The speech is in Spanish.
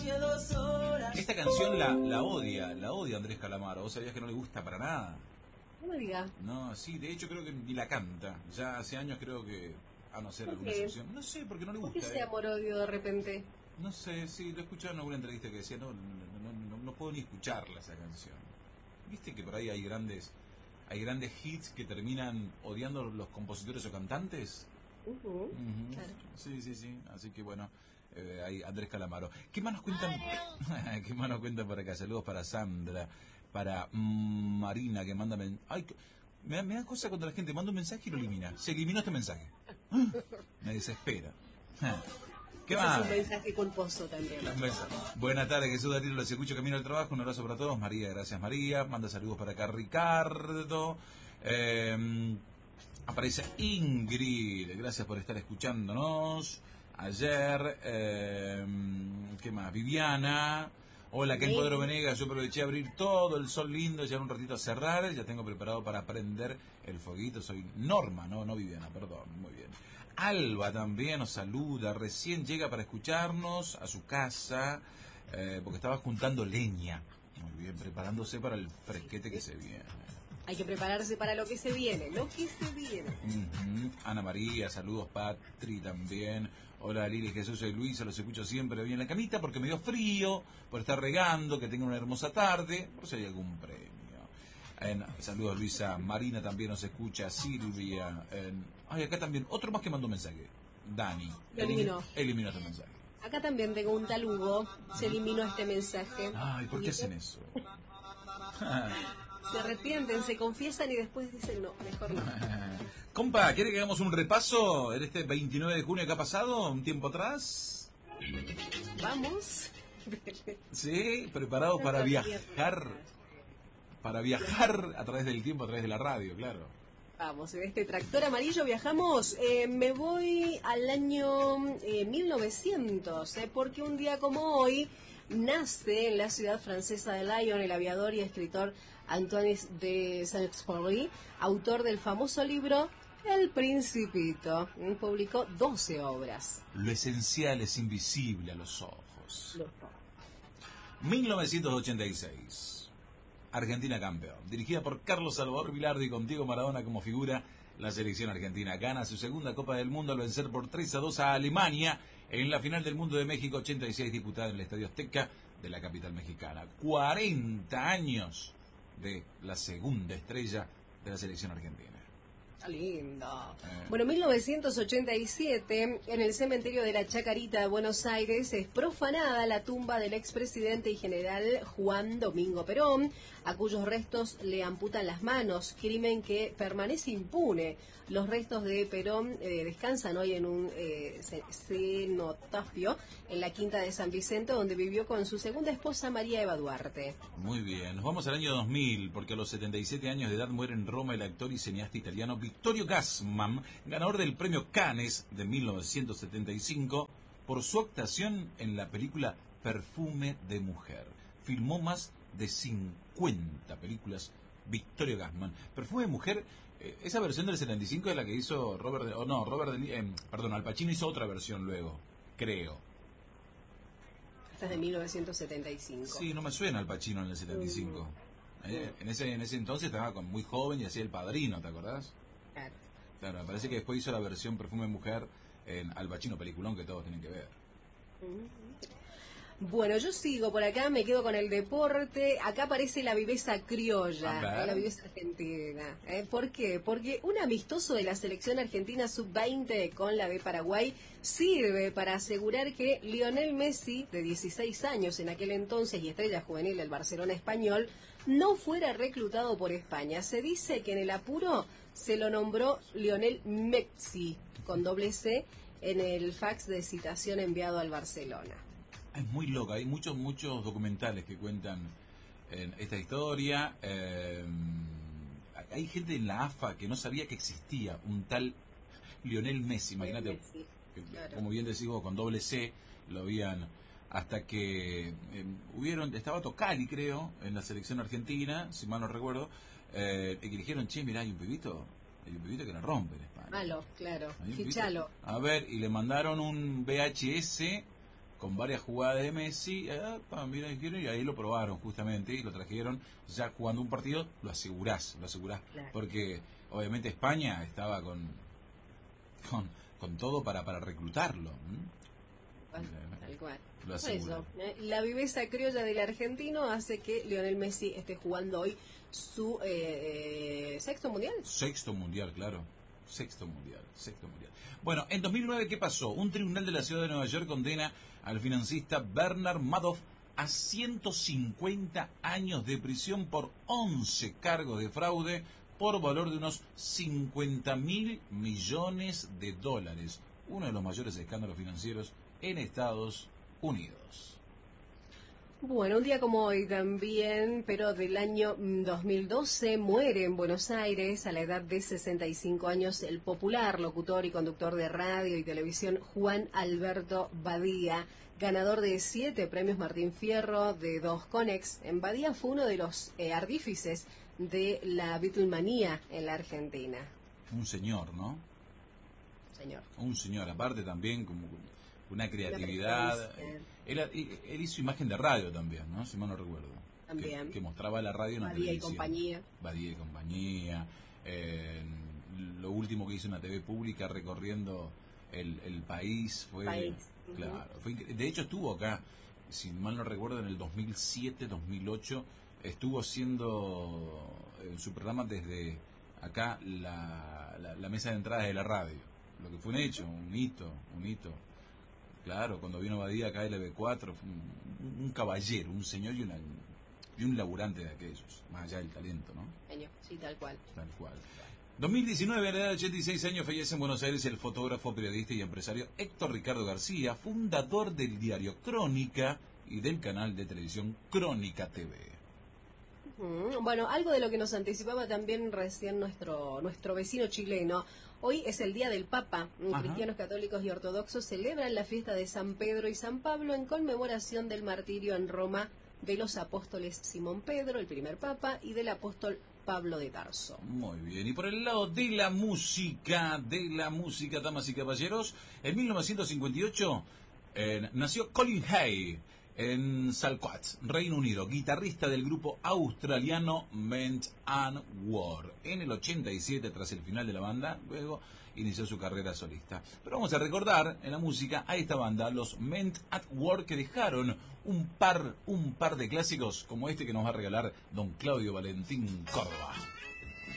Esta canción la odia Andrés Calamaro. ¿Vos sabías que no le gusta para nada? No me diga. No, sí, de hecho creo que ni la canta. Ya hace años creo que, a no ser alguna excepción. No sé, porque no le ¿Por gusta. qué ese amor-odio de repente? No sé, sí, lo he escuchado en alguna entrevista que decía, no puedo ni escucharla esa canción. ¿Viste que por ahí hay grandes hits que terminan odiando los compositores o cantantes? Claro. Sí. Así que bueno, hay Andrés Calamaro. ¿Qué más nos cuentan? ¿Qué más nos cuentan por acá? Saludos para Sandra, para Marina que manda me da cosa cuando la gente manda un mensaje y lo elimina. Se eliminó este mensaje. Me desespera. ¿Qué más? Es un mensaje culposo también. Buenas tardes, Jesús Darío, los escucho camino al trabajo. Un abrazo para todos. María, gracias María. Manda saludos para acá Ricardo. Aparece Ingrid, gracias por estar escuchándonos ayer. ¿Qué más? Viviana. Hola, que es Pedro Venegas. Yo aproveché a abrir todo el sol lindo, ya un ratito a cerrar. Ya tengo preparado para prender el foguito. Soy Norma, no Viviana, perdón. Muy bien. Alba también nos saluda. Recién llega para escucharnos a su casa, porque estaba juntando leña. Muy bien, preparándose para el fresquete que se viene. Hay que prepararse para lo que se viene, Ana María, saludos. Patri también. Hola Lili, Jesús y Luisa, los escucho siempre bien en la camita porque me dio frío, por estar regando, que tengan una hermosa tarde, por si hay algún premio. Saludos Luisa. Marina también nos escucha. Silvia. Acá también, otro más que mandó un mensaje. Dani. Eliminó este mensaje. Acá también tengo un tal Hugo. Se eliminó este mensaje. Ay, ¿por qué hacen eso? Se arrepienten, se confiesan y después dicen no, mejor no. Compa, ¿quiere que hagamos un repaso en este 29 de junio que ha pasado, un tiempo atrás? Vamos. Sí, preparado para viajar. Para viajar a través del tiempo, a través de la radio, claro. Vamos, en este tractor amarillo viajamos. Me voy al año 1900, porque un día como hoy nace en la ciudad francesa de Lyon el aviador y escritor Antoine de Saint-Exupéry, autor del famoso libro El Principito. Publicó 12 obras. Lo esencial es invisible a los ojos. 1986. Argentina campeón. Dirigida por Carlos Salvador Vilardo y con Diego Maradona como figura, la selección argentina gana su segunda Copa del Mundo al vencer por 3-2 a Alemania en la final del Mundo de México 86, disputada en el Estadio Azteca de la capital mexicana. 40 años de la segunda estrella de la selección argentina. Lindo. Bueno, 1987, en el cementerio de la Chacarita de Buenos Aires, es profanada la tumba del expresidente y general Juan Domingo Perón, a cuyos restos le amputan las manos, crimen que permanece impune. Los restos de Perón descansan hoy en un cenotafio en la Quinta de San Vicente, donde vivió con su segunda esposa María Eva Duarte. Muy bien, nos vamos al año 2000, porque a los 77 años de edad muere en Roma el actor y cineasta italiano Vittorio Gassman, ganador del premio Cannes de 1975 por su actuación en la película Perfume de Mujer. Filmó más de 50 películas Vittorio Gassman. Perfume de Mujer, esa versión del 75 es la que hizo Al Pacino hizo otra versión luego, creo. Esta es de 1975. Sí, no me suena Al Pacino en el 75. En ese entonces estaba muy joven y hacía El Padrino, ¿te acordás? Claro, me parece que después hizo la versión Perfume de Mujer en Al Pacino, peliculón que todos tienen que ver. Bueno, yo sigo por acá, me quedo con el deporte. Acá aparece la viveza criolla, la viveza argentina. ¿Por qué? Porque un amistoso de la selección argentina sub-20 con la de Paraguay sirve para asegurar que Lionel Messi, de 16 años en aquel entonces y estrella juvenil del Barcelona español, no fuera reclutado por España. Se dice que en el apuro se lo nombró Lionel Messi, con doble C, en el fax de citación enviado al Barcelona. Es muy loca, hay muchos documentales que cuentan esta historia. Hay gente en la AFA que no sabía que existía un tal Lionel Messi, imagínate, claro. Como bien decís vos, con doble C, lo habían, hasta que estaba Tocali, creo, en la selección argentina, si mal no recuerdo, y que dijeron, che, mirá, hay un pibito que la rompe en España. Malo, claro, fichalo. A ver, y le mandaron un VHS con varias jugadas de Messi, mira, y ahí lo probaron justamente y lo trajeron. Ya jugando un partido lo asegurás, Claro. porque obviamente España estaba con todo para reclutarlo. Tal cual. Lo Por asegura. eso, la viveza criolla del argentino hace que Lionel Messi esté jugando hoy su sexto mundial. Sexto mundial, claro. Sexto mundial. Bueno, en 2009, ¿qué pasó? Un tribunal de la ciudad de Nueva York condena al financista Bernard Madoff a 150 años de prisión por 11 cargos de fraude por valor de unos 50.000 millones de dólares. Uno de los mayores escándalos financieros en Estados Unidos. Bueno, un día como hoy también, pero del año 2012, muere en Buenos Aires a la edad de 65 años el popular locutor y conductor de radio y televisión Juan Alberto Badía, ganador de 7 premios Martín Fierro, de 2 Conex. Badía fue uno de los artífices de la Beatlemanía en la Argentina. Un señor, ¿no? Señor. Un señor, aparte también como una creatividad. Él hizo imagen de radio también, ¿no? Si mal no recuerdo. También. Que mostraba la radio en la Badía televisión. Badía y compañía. Lo último que hizo en la TV pública recorriendo el país fue... Claro. De hecho estuvo acá, si mal no recuerdo, en el 2007, 2008, estuvo haciendo en su programa desde acá la mesa de entradas de la radio. Lo que fue un hecho, un hito. Claro, cuando vino Badía acá LB4, fue un caballero, un señor y un laburante de aquellos, más allá del talento, ¿no? Sí, tal cual. 2019, a la edad de 86 años, fallece en Buenos Aires el fotógrafo, periodista y empresario Héctor Ricardo García, fundador del diario Crónica y del canal de televisión Crónica TV. Bueno, algo de lo que nos anticipaba también recién nuestro vecino chileno. Hoy es el Día del Papa. Cristianos católicos y ortodoxos celebran la fiesta de San Pedro y San Pablo en conmemoración del martirio en Roma de los apóstoles Simón Pedro, el primer papa, y del apóstol Pablo de Tarso. Muy bien, y por el lado de la música, damas y caballeros, en 1958 nació Colin Hay en Salquat, Reino Unido, guitarrista del grupo australiano Men at War. En el 87, tras el final de la banda, luego inició su carrera solista. Pero vamos a recordar en la música a esta banda, los Men at War, que dejaron un par de clásicos como este que nos va a regalar don Claudio Valentín Córdoba.